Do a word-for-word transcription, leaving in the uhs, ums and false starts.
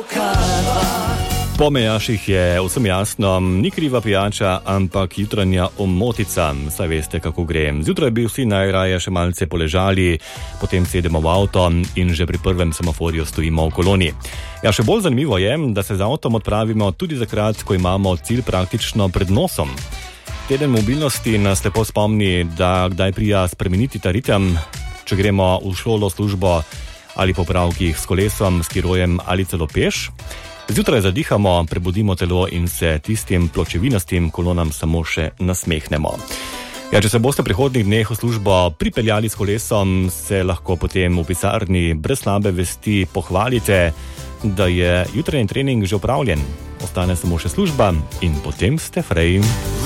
Po mejaših je vsem jasno, ni kriva pijača, ampak jutranja omotica. Saj veste, kako gre. Zjutraj bi vsi najraje še malce poležali, potem sedemo v avto in že pri prvem semaforju stojimo v koloni. Ja, še bolj zanimivo je, da se z avtom odpravimo tudi takrat, ko imamo cilj praktično pred nosom. Teden mobilnosti nas lepo spomni, da kdaj prija spremeniti ta ritem, če gremo v šolo, službo ali popravkih s kolesom, s kirojem ali celo peš. Zjutraj zadihamo, prebudimo telo in se tistim pločevinastim kolonam samo še nasmehnemo. Ja, če se boste v prihodnjih dneh v službo pripeljali s kolesom, se lahko potem v pisarni brez slabe vesti pohvalite, da je jutranji trening že opravljen. Ostane samo še služba in potem ste frej.